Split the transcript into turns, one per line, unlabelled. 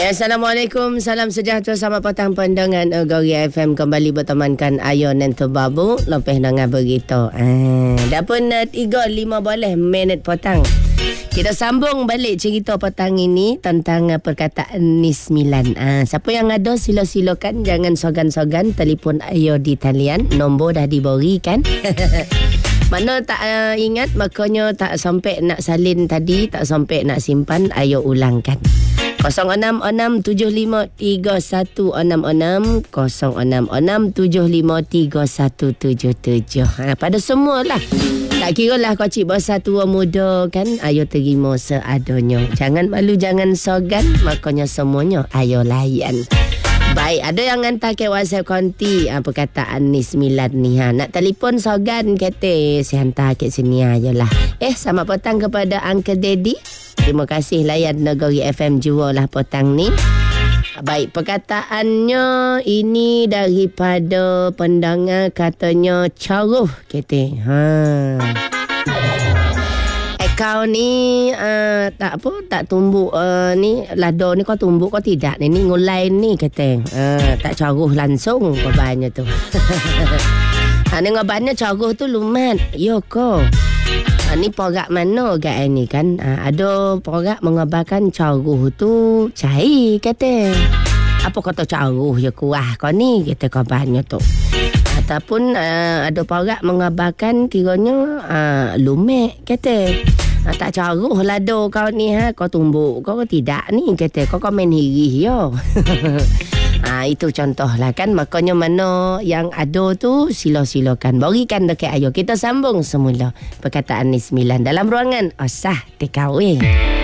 Assalamualaikum, salam sejahtera, selamat petang pandangan Gori FM kembali bertemankan Ayon dan Babu lepas dengan berita. Dah pun 3-5 minit petang. Kita sambung balik cerita petang ini tentang perkataan Nismilan. Siapa yang ada sila-silakan, jangan sogan-sogan telefon Ayo di talian. Nombor dah diberikan. Mana tak ingat, makanya tak sampai nak salin tadi, tak sampai nak simpan, Ayo ulangkan. 0667531666 0667531177. Pada semualah. Tak kira lah kau cik besar tua muda kan, Ayo terima seadanya. Jangan malu, jangan sogan, makanya semuanya Ayo layan. Baik, ada yang hantar ke WhatsApp konti perkataan Nismilan ni. Nak telefon sogan kata, saya hantar ke sini ajalah. Selamat petang kepada Uncle Daddy. Terima kasih layan Negeri FM jua lah petang ni. Baik, perkataannya ini daripada pendengar katanya caruh kata. Kau ni tak tumbuk ni lado ni kau tumbuk kau tidak ni ngulai ni kata. Tak caruh langsung kabarnya tu. Ni ngabarnya caruh tu lumat. Yo kau. Ni porak mana kat ni kan? Ada porak mengabarkan caruh tu cair kata. Apa kata caruh ya kuah kau ni kata kabarnya tu. Ataupun ada porak mengabarkan kiranya lumek kata. Tak caruh lado kau ni kau tumbuk kau tidak ni kata. Kau main hirih yo. Itu contoh lah kan. Makanya mana yang ada tu sila-silakan berikan dekat Ayo. Kita sambung semula perkataan Nismilan dalam ruangan Osah TKW.